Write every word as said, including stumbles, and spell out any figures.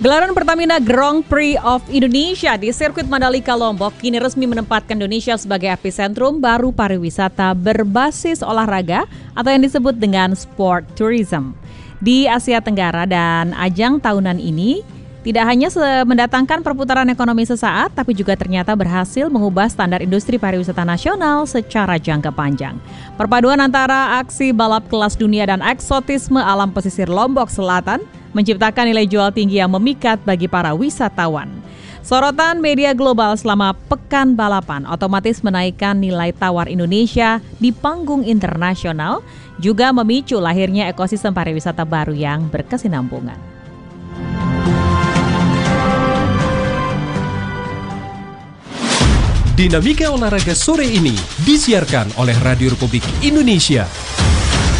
Gelaran Pertamina Grand Prix of Indonesia di sirkuit Mandalika Lombok kini resmi menempatkan Indonesia sebagai epicentrum baru pariwisata berbasis olahraga atau yang disebut dengan sport tourism di Asia Tenggara. Dan ajang tahunan ini tidak hanya mendatangkan perputaran ekonomi sesaat, tapi juga ternyata berhasil mengubah standar industri pariwisata nasional secara jangka panjang. Perpaduan antara aksi balap kelas dunia dan eksotisme alam pesisir Lombok Selatan menciptakan nilai jual tinggi yang memikat bagi para wisatawan. Sorotan media global selama pekan balapan otomatis menaikkan nilai tawar Indonesia di panggung internasional, juga memicu lahirnya ekosistem pariwisata baru yang berkesinambungan. Dinamika olahraga sore ini disiarkan oleh Radio Republik Indonesia.